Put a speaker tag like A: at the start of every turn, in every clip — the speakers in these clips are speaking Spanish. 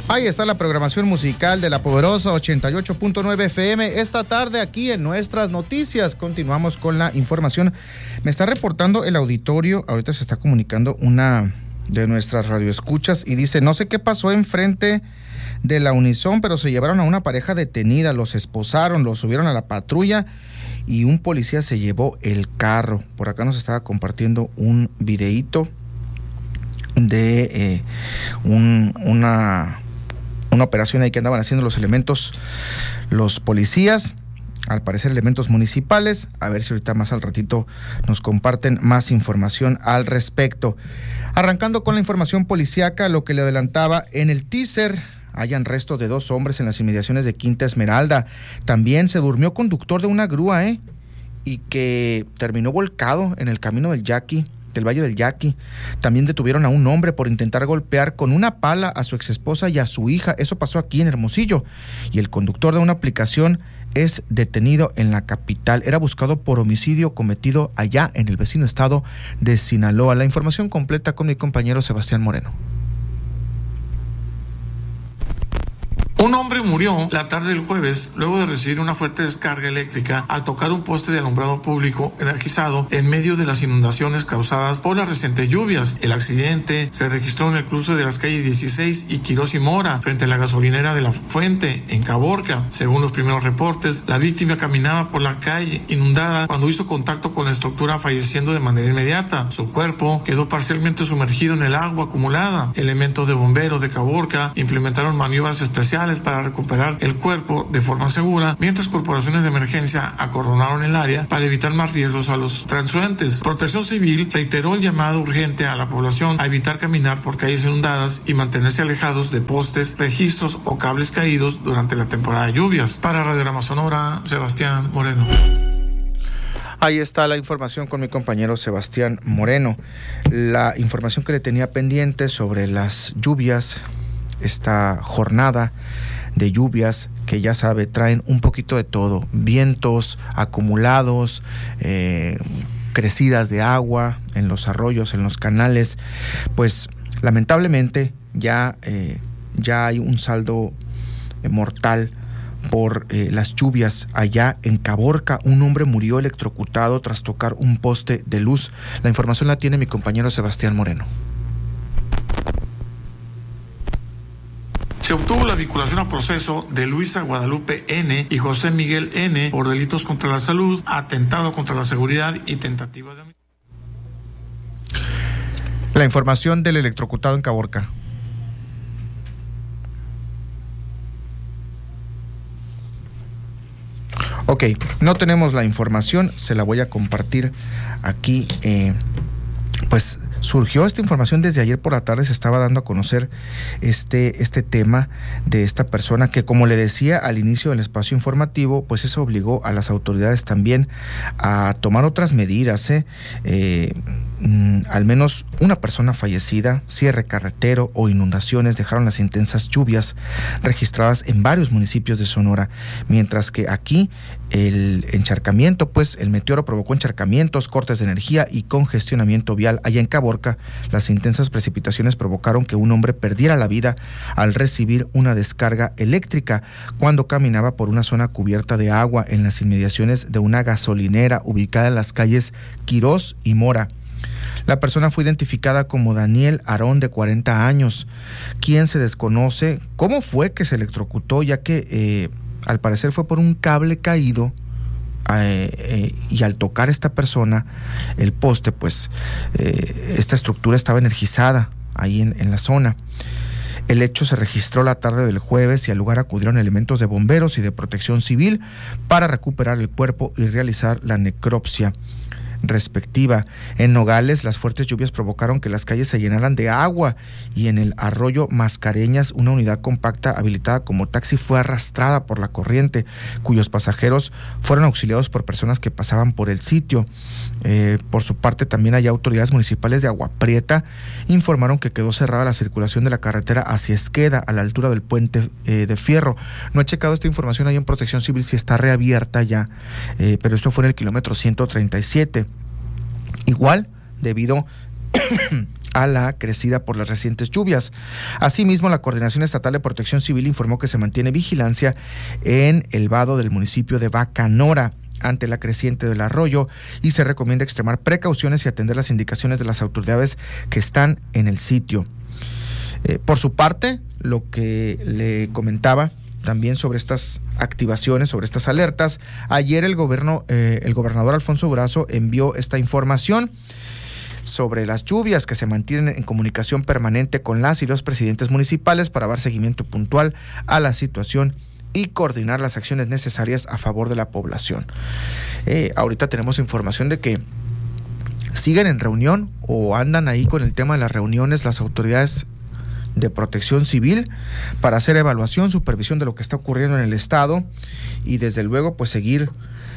A: Ahí está la programación musical de La Poderosa 88.9 FM. Esta tarde aquí en Nuestras Noticias continuamos con la información. Me está reportando el auditorio, ahorita se está comunicando una de nuestras radioescuchas y dice, no sé qué pasó enfrente de la Unison, pero se llevaron a una pareja detenida, los esposaron, los subieron a la patrulla y un policía se llevó el carro. Por acá nos estaba compartiendo un videíto de una operación ahí que andaban haciendo los policías, al parecer elementos municipales. A ver si ahorita más al ratito nos comparten más información al respecto. Arrancando con la información policíaca, lo que le adelantaba en el teaser, hallan restos de 2 hombres en las inmediaciones de Quinta Esmeralda. También se durmió conductor de una grúa, y que terminó volcado en el camino del Valle del Yaqui. También detuvieron a un hombre por intentar golpear con una pala a su exesposa y a su hija. Eso pasó aquí en Hermosillo. Y el conductor de una aplicación es detenido en la capital. Era buscado por homicidio cometido allá en el vecino estado de Sinaloa. La información completa con mi compañero Sebastián Moreno.
B: Un hombre murió la tarde del jueves luego de recibir una fuerte descarga eléctrica al tocar un poste de alumbrado público energizado en medio de las inundaciones causadas por las recientes lluvias. El accidente se registró en el cruce de las calles 16 y Quirós y Mora, frente a la gasolinera de La Fuente, en Caborca. Según los primeros reportes, la víctima caminaba por la calle inundada cuando hizo contacto con la estructura, falleciendo de manera inmediata. Su cuerpo quedó parcialmente sumergido en el agua acumulada. Elementos de bomberos de Caborca implementaron maniobras especiales para recuperar el cuerpo de forma segura, mientras corporaciones de emergencia acordonaron el área para evitar más riesgos a los transeúntes. Protección Civil reiteró el llamado urgente a la población a evitar caminar por calles inundadas y mantenerse alejados de postes, registros o cables caídos durante la temporada de lluvias. Para Radiograma Sonora, Sebastián Moreno.
A: Ahí está la información con mi compañero Sebastián Moreno. La información que le tenía pendiente sobre las lluvias, esta jornada de lluvias que ya sabe traen un poquito de todo: vientos acumulados, crecidas de agua en los arroyos, en los canales. Pues lamentablemente ya hay un saldo mortal por las lluvias allá en Caborca. Un hombre murió electrocutado tras tocar un poste de luz. La información la tiene mi compañero Sebastián Moreno.
B: Se obtuvo la vinculación a proceso de Luisa Guadalupe N. y José Miguel N. por delitos contra la salud, atentado contra la seguridad y tentativa de homicidio.
A: La información del electrocutado en Caborca. Ok, no tenemos la información, se la voy a compartir aquí. Pues surgió esta información desde ayer por la tarde, se estaba dando a conocer este tema de esta persona que, como le decía al inicio del espacio informativo, pues eso obligó a las autoridades también a tomar otras medidas. Al menos una persona fallecida, cierre carretero o inundaciones dejaron las intensas lluvias registradas en varios municipios de Sonora, mientras que aquí el encharcamiento, pues el meteoro provocó encharcamientos, cortes de energía y congestionamiento vial. Allá en Caborca, las intensas precipitaciones provocaron que un hombre perdiera la vida al recibir una descarga eléctrica cuando caminaba por una zona cubierta de agua en las inmediaciones de una gasolinera ubicada en las calles Quirós y Mora. La persona fue identificada como Daniel Aarón, de 40 años, quien se desconoce cómo fue que se electrocutó, ya que al parecer fue por un cable caído, y al tocar esta persona el poste, pues esta estructura estaba energizada ahí en la zona. El hecho se registró la tarde del jueves y al lugar acudieron elementos de bomberos y de protección civil para recuperar el cuerpo y realizar la necropsia respectiva. En Nogales, las fuertes lluvias provocaron que las calles se llenaran de agua y en el arroyo Mascareñas, una unidad compacta habilitada como taxi fue arrastrada por la corriente, cuyos pasajeros fueron auxiliados por personas que pasaban por el sitio. Por su parte, también hay autoridades municipales de Agua Prieta informaron que quedó cerrada la circulación de la carretera hacia Esqueda, a la altura del puente de Fierro. No he checado esta información ahí en Protección Civil si está reabierta ya, pero esto fue en el kilómetro 137. Igual, debido a la crecida por las recientes lluvias. Asimismo, la Coordinación Estatal de Protección Civil informó que se mantiene vigilancia en el vado del municipio de Bacanora ante la creciente del arroyo y se recomienda extremar precauciones y atender las indicaciones de las autoridades que están en el sitio. Por su parte, lo que le comentaba también sobre estas activaciones, sobre estas alertas, ayer el gobernador Alfonso Durazo envió esta información sobre las lluvias, que se mantienen en comunicación permanente con las y los presidentes municipales para dar seguimiento puntual a la situación y coordinar las acciones necesarias a favor de la población. Ahorita tenemos información de que siguen en reunión o andan ahí con el tema de las reuniones las autoridades de Protección Civil para hacer evaluación, supervisión de lo que está ocurriendo en el estado y desde luego pues seguir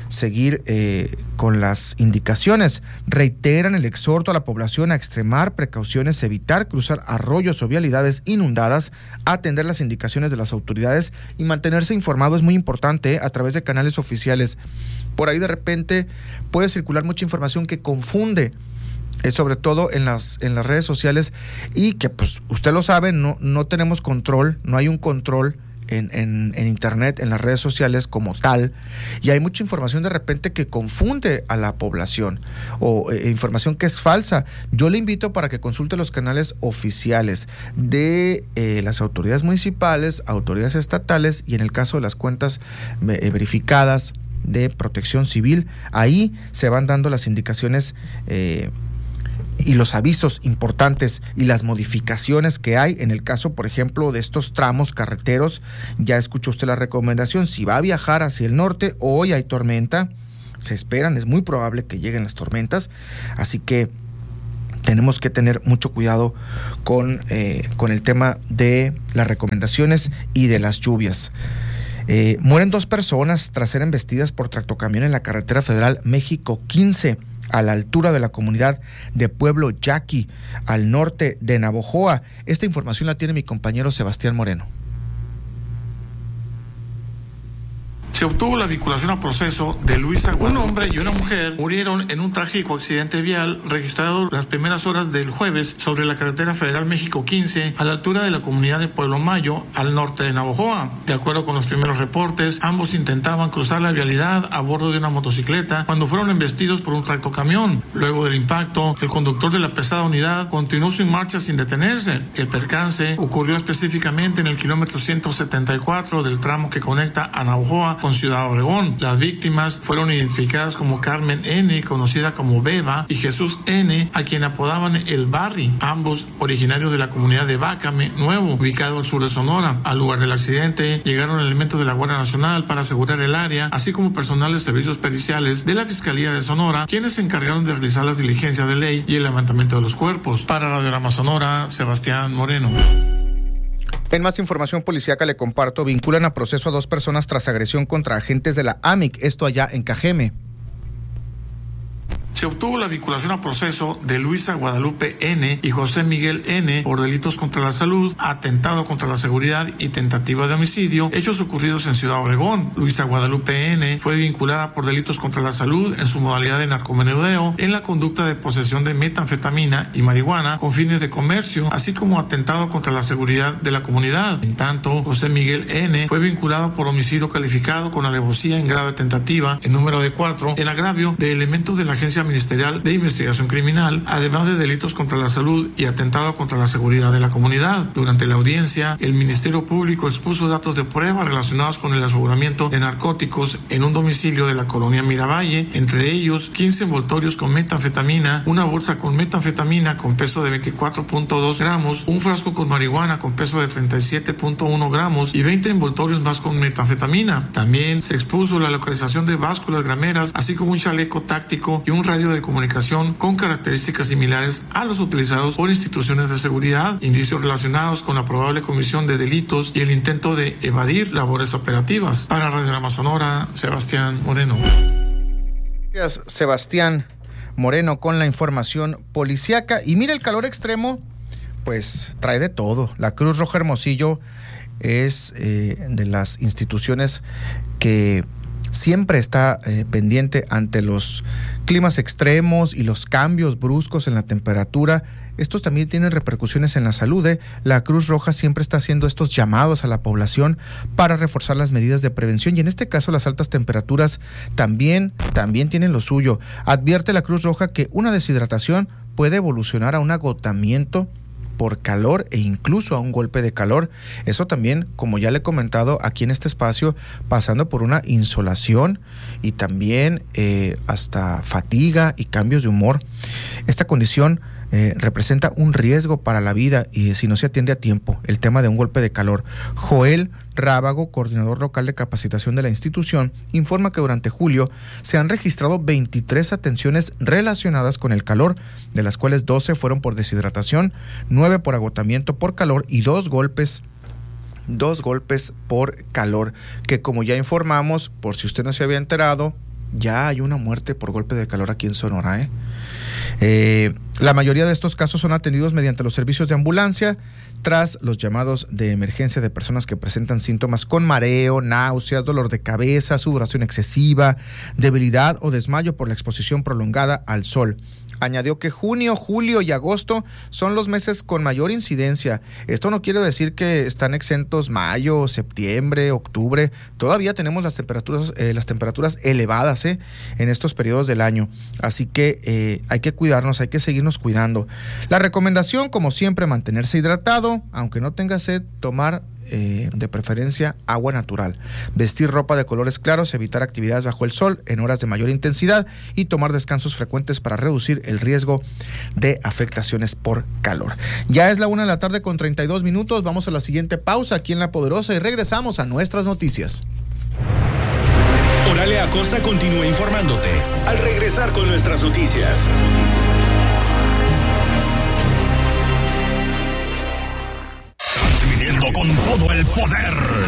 A: con las indicaciones. Reiteran el exhorto a la población a extremar precauciones, evitar cruzar arroyos o vialidades inundadas, atender las indicaciones de las autoridades y mantenerse informado es muy importante a través de canales oficiales. Por ahí de repente puede circular mucha información que confunde, sobre todo en las redes sociales, y que pues usted lo sabe, no tenemos control, no hay un control en internet, en las redes sociales como tal, y hay mucha información de repente que confunde a la población o información que es falsa. Yo le invito para que consulte los canales oficiales de las autoridades municipales, autoridades estatales y en el caso de las cuentas verificadas de Protección Civil. Ahí se van dando las indicaciones y los avisos importantes y las modificaciones que hay en el caso, por ejemplo, de estos tramos carreteros. Ya escuchó usted la recomendación, si va a viajar hacia el norte, hoy hay tormenta, se esperan, es muy probable que lleguen las tormentas, así que tenemos que tener mucho cuidado con el tema de las recomendaciones y de las lluvias. Mueren 2 personas tras ser embestidas por tractocamión en la carretera federal México 15, a la altura de la comunidad de Pueblo Yaqui, al norte de Navojoa. Esta información la tiene mi compañero Sebastián Moreno.
B: Se obtuvo la vinculación a proceso de Luisa Guadalupe. Un hombre y una mujer murieron en un trágico accidente vial registrado las primeras horas del jueves sobre la carretera federal México 15 a la altura de la comunidad de Pueblo Mayo, al norte de Navojoa. De acuerdo con los primeros reportes, ambos intentaban cruzar la vialidad a bordo de una motocicleta cuando fueron embestidos por un tractocamión. Luego del impacto, el conductor de la pesada unidad continuó su marcha sin detenerse. El percance ocurrió específicamente en el kilómetro 174 del tramo que conecta a Navojoa con Ciudad Obregón. Las víctimas fueron identificadas como Carmen N., conocida como Beba, y Jesús N., a quien apodaban el Barry, ambos originarios de la comunidad de Bácame Nuevo, ubicado al sur de Sonora. Al lugar del accidente llegaron elementos de la Guardia Nacional para asegurar el área, así como personal de servicios periciales de la Fiscalía de Sonora, quienes se encargaron de realizar las diligencias de ley y el levantamiento de los cuerpos. Para Radiorama Sonora, Sebastián Moreno.
A: En más información policíaca le comparto, vinculan a proceso a 2 personas tras agresión contra agentes de la AMIC, esto allá en Cajeme.
B: Se obtuvo la vinculación a proceso de Luisa Guadalupe N. y José Miguel N. por delitos contra la salud, atentado contra la seguridad y tentativa de homicidio, hechos ocurridos en Ciudad Obregón. Luisa Guadalupe N. fue vinculada por delitos contra la salud en su modalidad de narcomenudeo en la conducta de posesión de metanfetamina y marihuana con fines de comercio, así como atentado contra la seguridad de la comunidad. En tanto, José Miguel N. fue vinculado por homicidio calificado con alevosía en grado de tentativa en número de 4 en agravio de elementos de la Agencia Ministerial de Investigación Criminal, además de delitos contra la salud y atentado contra la seguridad de la comunidad. Durante la audiencia, el Ministerio Público expuso datos de prueba relacionados con el aseguramiento de narcóticos en un domicilio de la colonia Miravalle, entre ellos 15 envoltorios con metanfetamina, una bolsa con metanfetamina con peso de 24.2 gramos, un frasco con marihuana con peso de 37.1 gramos y 20 envoltorios más con metanfetamina. También se expuso la localización de básculas grameras, así como un chaleco táctico y un radio de comunicación con características similares a los utilizados por instituciones de seguridad, indicios relacionados con la probable comisión de delitos y el intento de evadir labores operativas. Para Radiorama Sonora, Sebastián Moreno.
A: Gracias, Sebastián Moreno, con la información policíaca. Y mira, el calor extremo pues trae de todo. La Cruz Roja Hermosillo es de las instituciones que siempre está pendiente ante los climas extremos y los cambios bruscos en la temperatura estos también tienen repercusiones en la salud. La Cruz Roja siempre está haciendo estos llamados a la población para reforzar las medidas de prevención, y en este caso las altas temperaturas también tienen lo suyo. Advierte la Cruz Roja que una deshidratación puede evolucionar a un agotamiento por calor e incluso a un golpe de calor. Eso también, como ya le he comentado aquí en este espacio, pasando por una insolación y también hasta fatiga y cambios de humor. Esta condición representa un riesgo para la vida y si no se atiende a tiempo, el tema de un golpe de calor. Joel Rábago, coordinador local de capacitación de la institución, informa que durante julio se han registrado 23 atenciones relacionadas con el calor, de las cuales 12 fueron por deshidratación, 9 por agotamiento por calor y 2 golpes por calor, que como ya informamos, por si usted no se había enterado, ya hay una muerte por golpe de calor aquí en Sonora. La mayoría de estos casos son atendidos mediante los servicios de ambulancia tras los llamados de emergencia de personas que presentan síntomas con mareo, náuseas, dolor de cabeza, sudoración excesiva, debilidad o desmayo por la exposición prolongada al sol. Añadió que junio, julio y agosto son los meses con mayor incidencia. Esto no quiere decir que están exentos mayo, septiembre, octubre. Todavía tenemos las temperaturas elevadas en estos periodos del año. Así que hay que cuidarnos, hay que seguirnos cuidando. La recomendación, como siempre, mantenerse hidratado, aunque no tenga sed, tomar de preferencia agua natural, vestir ropa de colores claros, evitar actividades bajo el sol en horas de mayor intensidad y tomar descansos frecuentes para reducir el riesgo de afectaciones por calor. Ya es la 1:32 p.m. Vamos a la siguiente pausa aquí en La Poderosa y regresamos a nuestras noticias.
C: Oralia Acosta continúa informándote al regresar con nuestras noticias. Con todo el poder